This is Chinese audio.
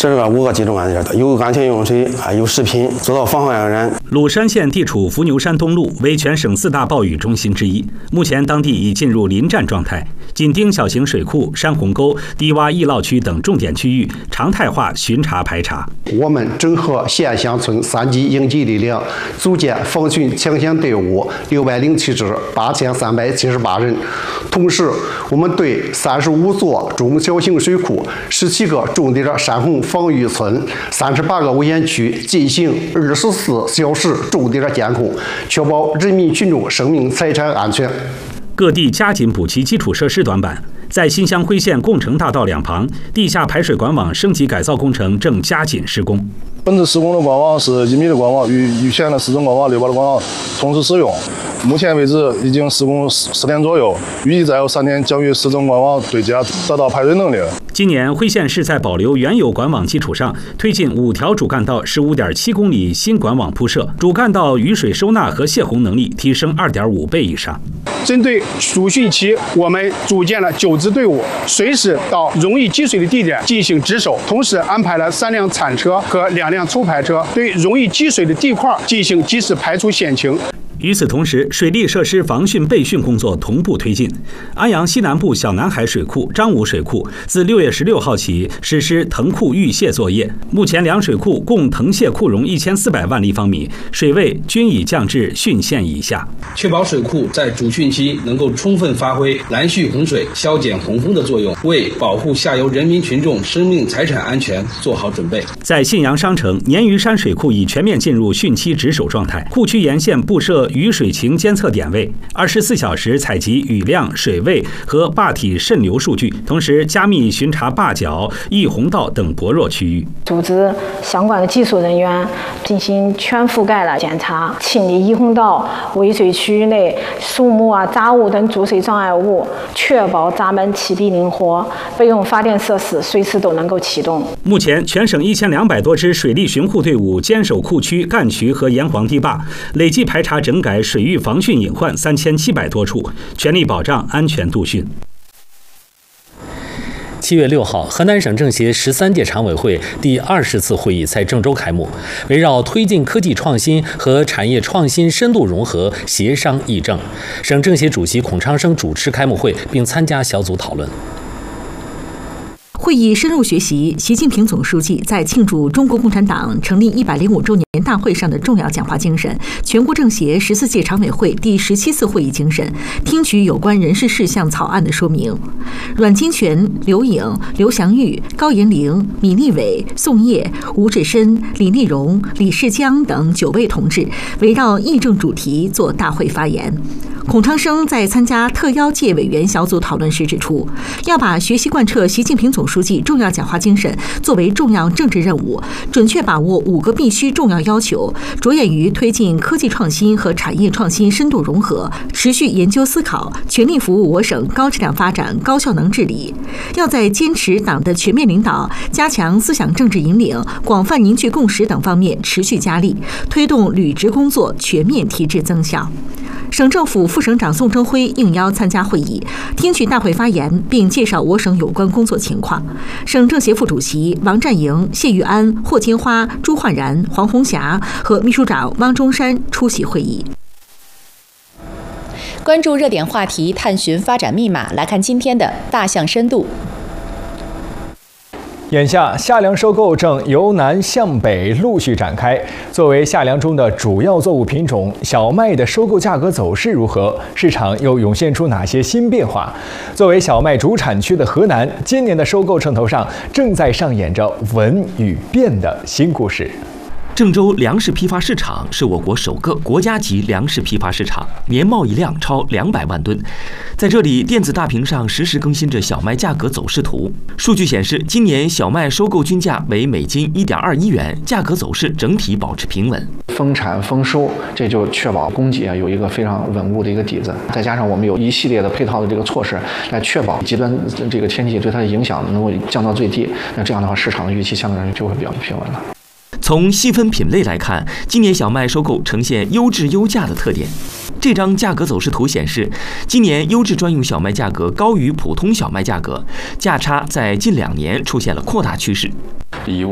这个5个集中案件，有安全用水有食品，做到防患于人。 鲁山县地处伏牛山东麓，为全省4大暴雨中心之一。目前当地已进入临战状态，紧盯小型水库、山洪沟、低洼易涝区等重点区域，常态化巡查排查。 我们整合县乡村3级应急力量，组建防汛抢险队伍607支，8378人。同时，我们对35座中小型水库、17个重点山洪防御村、38个危险区进行24小时重点监控，确保人民群众生命财产安全。 各地加紧补齐基础设施短板。在新乡辉县共城大道两旁，地下排水管网升级改造工程正加紧施工。 本次施工的管网是1米的管网，与以前的市政管网、6把的管网同时使用。目前为止已经施工4天左右，预计再有3天将与市政管网对接，达到排水能力。 今年辉县市在保留原有管网基础上，推进5条主干道15.7公里新管网铺设，主干道雨水收纳和泄洪能力提升2.5倍以上。 针对暑汛期，我们组建了9支队伍，随时到容易积水的地点进行值守，同时安排了3辆铲车和2辆抽排车，对容易积水的地块进行及时排除险情。 与此同时，水利设施防汛备汛工作同步推进。安阳西南部小南海水库、张武水库自6月16号起实施腾库预泄作业，目前2水库共腾泄库容1400万立方米，水位均已降至汛线以下， 确保水库在主汛期能够充分发挥拦蓄洪水、消减洪峰的作用，为保护下游人民群众生命财产安全做好准备。 在信阳商城，鲶鱼山水库已全面进入汛期值守状态，库区沿线布设雨水情监测点位，24小时采集雨量、水位和坝体渗流数据，同时加密巡查坝脚、溢洪道等薄弱区域。 组织相关的技术人员进行全覆盖的检查，清理溢洪道、围水区域内树木、杂物等注水障碍物，确保闸门启闭灵活，备用发电设施随时都能够启动。 目前，全省1200多支水利巡护队伍坚守库区、干渠和沿黄堤坝，累计排查整改水域防汛隐患3700多处，全力保障安全度汛。 7月6号，河南省政协13届常委会第20次会议在郑州开幕，围绕推进科技创新和产业创新深度融合协商议政。省政协主席孔昌生主持开幕会，并参加小组讨论。 会议深入学习习近平总书记在庆祝中国共产党成立105周年大会上的重要讲话精神，全国政协14届常委会第17次会议精神，听取有关人事事项草案的说明。阮金泉、刘颖、刘祥玉、高延龄、米立伟、宋烨、吴志深、李立荣、李世江等9位同志围绕议政主题作大会发言。孔昌生在参加特邀界委员小组讨论时指出，要把学习贯彻习近平总书记重要讲话精神作为重要政治任务，准确把握5个必须重要要求，着眼于推进科技创新和产业创新深度融合，持续研究思考，全力服务我省高质量发展、高效能治理。要在坚持党的全面领导、加强思想政治引领、广泛凝聚共识等方面持续加力，推动履职工作全面提质增效。省政府副省长宋征辉应邀参加会议，听取大会发言，并介绍我省有关工作情况。省政协副主席王占营、谢玉安、霍金花、朱焕然、黄红霞和秘书长汪中山出席会议。 关注热点话题，探寻发展密码，来看今天的大象深度。 眼下，夏粮收购正由南向北陆续展开。作为夏粮中的主要作物品种，小麦的收购价格走势如何？市场又涌现出哪些新变化？作为小麦主产区的河南，今年的收购城头上正在上演着稳与变的新故事。 郑州粮食批发市场是我国首个国家级粮食批发市场，年贸易量超200万吨。在这里，电子大屏上实时更新着小麦价格走势图。数据显示，今年小麦收购均价为每斤1.21元，价格走势整体保持平稳。 丰产丰收，这就确保供给有一个非常稳固的一个底子。再加上我们有一系列的配套的这个措施，来确保极端这个天气对它的影响能够降到最低。那这样的话，市场的预期相对来说就会比较平稳了。 从细分品类来看，今年小麦收购呈现优质优价的特点。这张价格走势图显示，今年优质专用小麦价格高于普通小麦价格，价差在近2年出现了扩大趋势。 以